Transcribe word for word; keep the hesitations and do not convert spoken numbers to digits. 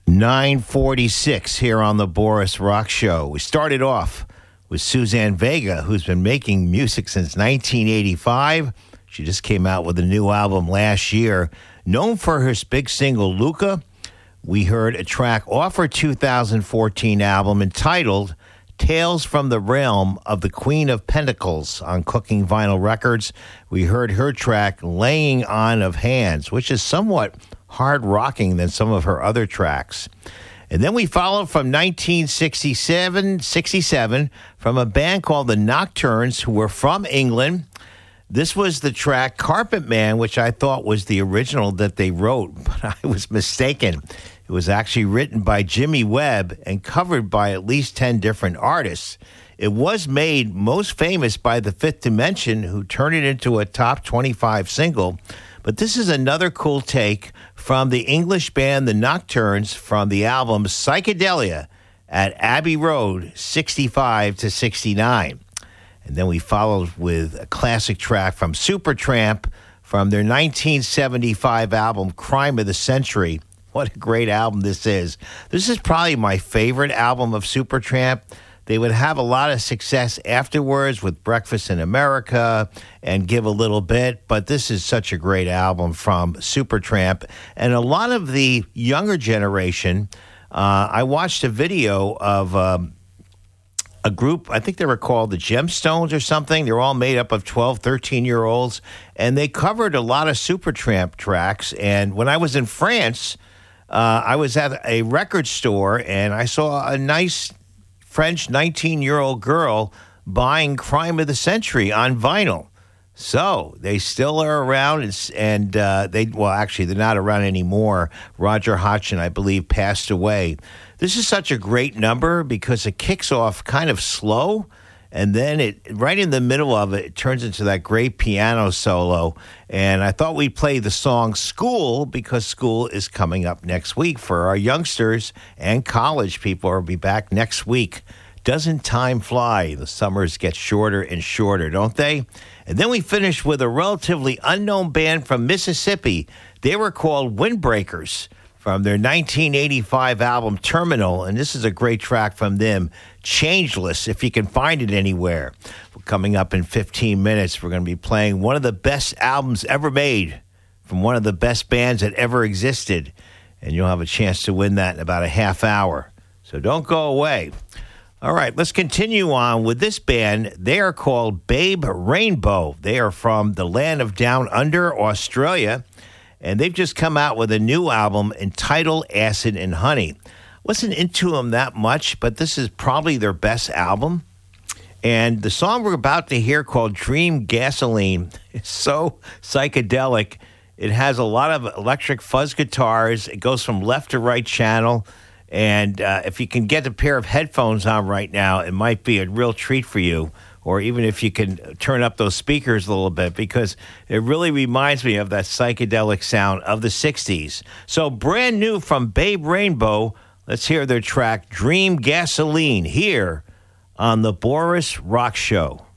nine forty-six here on the Boris Rock Show. We started off with Suzanne Vega, who's been making music since nineteen eighty-five. She just came out with a new album last year. Known for her big single, Luca, we heard a track off her two thousand fourteen album entitled Tales from the Realm of the Queen of Pentacles on Cooking Vinyl Records. We heard her track, Laying On of Hands, which is somewhat hard rocking than some of her other tracks. And then we followed from nineteen sixty-seven, sixty-seven from a band called the Nocturnes, who were from England. This was the track Carpet Man, which I thought was the original that they wrote, but I was mistaken. It was actually written by Jimmy Webb and covered by at least ten different artists. It was made most famous by the Fifth Dimension, who turned it into a top twenty-five single. But this is another cool take from the English band The Nocturnes from the album Psychedelia at Abbey Road, sixty-five to sixty-nine. And then we followed with a classic track from Supertramp from their nineteen seventy-five album Crime of the Century. What a great album this is. This is probably my favorite album of Supertramp. They would have a lot of success afterwards with Breakfast in America and Give a Little Bit, but this is such a great album from Supertramp. And a lot of the younger generation, uh, I watched a video of um, a group, I think they were called the Gemstones or something. They're all made up of twelve, thirteen-year-olds, and they covered a lot of Supertramp tracks. And when I was in France, uh, I was at a record store, and I saw a nice French nineteen-year-old girl buying Crime of the Century on vinyl. So they still are around, and, and uh, they, well, actually, they're not around anymore. Roger Hodgson, I believe, passed away. This is such a great number because it kicks off kind of slow, and then it right in the middle of it, it turns into that great piano solo. And I thought we'd play the song School because school is coming up next week for our youngsters, and college people will be back next week. Doesn't time fly? The summers get shorter and shorter, don't they? And then we finished with a relatively unknown band from Mississippi. They were called Windbreakers from their nineteen eighty-five album Terminal, and this is a great track from them, Changeless, if you can find it anywhere. Coming up in fifteen minutes, we're going to be playing one of the best albums ever made from one of the best bands that ever existed, and you'll have a chance to win that in about a half hour. So don't go away. All right, let's continue on with this band. They are called Babe Rainbow. They are from the land of Down Under, Australia, and they've just come out with a new album entitled Acid and Honey. Wasn't into them that much, but this is probably their best album. And the song we're about to hear called Dream Gasoline is so psychedelic. It has a lot of electric fuzz guitars. It goes from left to right channel. And uh, if you can get a pair of headphones on right now, it might be a real treat for you. Or even if you can turn up those speakers a little bit, because it really reminds me of that psychedelic sound of the sixties. So brand new from Babe Rainbow, let's hear their track Dream Gasoline here on the Boris Rock Show.